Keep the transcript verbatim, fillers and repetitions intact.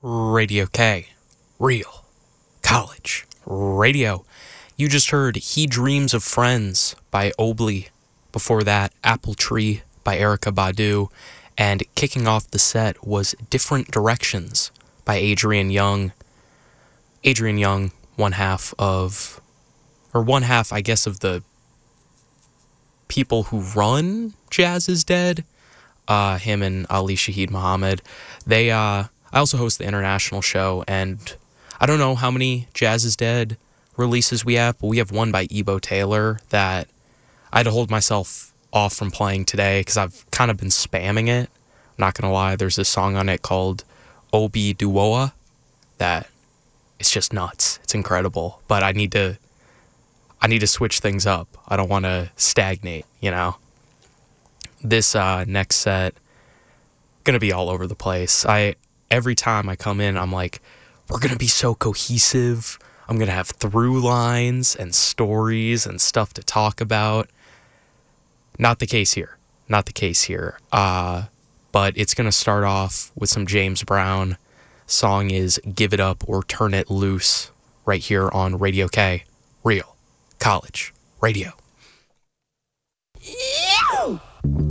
Radio K, real college radio. You just heard He Dreams of Friends by Obley. Before that, Apple Tree by Erykah Badu. And kicking off the set was Different Directions by Adrian Young. Adrian Young, one half of, or one half, I guess, of the people who run Jazz is Dead. Uh, him and Ali Shaheed Muhammad. They, uh, I also host the international show, and I don't know how many Jazz is Dead releases we have, but we have one by Ebo Taylor that I had to hold myself off from playing today because I've kind of been spamming it. I'm not going to lie, there's this song on it called Obi Duoa that it's just nuts. It's incredible, but I need to, I need to switch things up. I don't want to stagnate, you know? This uh, next set, going to be all over the place. I Every time I come in, I'm like, we're going to be so cohesive. I'm going to have through lines and stories and stuff to talk about. Not the case here. Not the case here. Uh, but it's going to start off with some James Brown. Song is Give It Up or Turn It Loose right here on Radio K. Real College Radio.